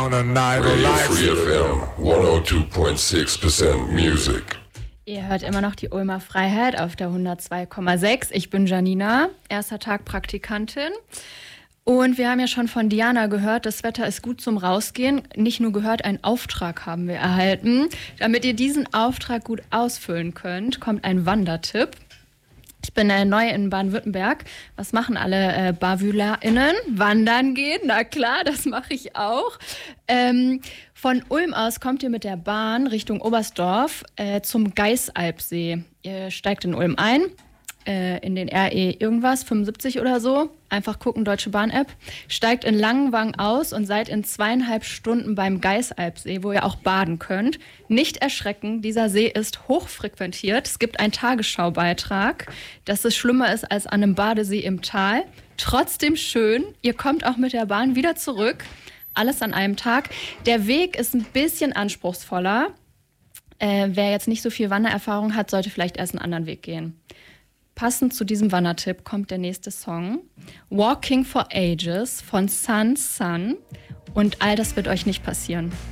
down a night of Radio life. Free FM 102.6% Music. Ihr hört immer noch die Ulmer Freiheit auf der 102,6. Ich bin Janina, erster Tag Praktikantin. Und wir haben ja schon von Diana gehört, das Wetter ist gut zum Rausgehen. Nicht nur gehört, einen Auftrag haben wir erhalten. Damit ihr diesen Auftrag gut ausfüllen könnt, kommt ein Wandertipp. Ich bin neu in Baden-Württemberg. Was machen alle BavülerInnen? Wandern gehen, na klar, das mache ich auch. Von Ulm aus kommt ihr mit der Bahn Richtung Oberstdorf zum Geißalpsee. Ihr steigt in Ulm ein, in den RE irgendwas, 75 oder so. Einfach gucken, Deutsche Bahn-App. Steigt in Langenwang aus und seid in 2,5 Stunden beim Geißalpsee, wo ihr auch baden könnt. Nicht erschrecken, dieser See ist hochfrequentiert. Es gibt einen Tagesschaubeitrag, dass es schlimmer ist als an einem Badesee im Tal. Trotzdem schön. Ihr kommt auch mit der Bahn wieder zurück. Alles an einem Tag. Der Weg ist ein bisschen anspruchsvoller. Wer jetzt nicht so viel Wandererfahrung hat, sollte vielleicht erst einen anderen Weg gehen. Passend zu diesem Wandertipp kommt der nächste Song. Walking for Ages von Sun Sun. Und all das wird euch nicht passieren.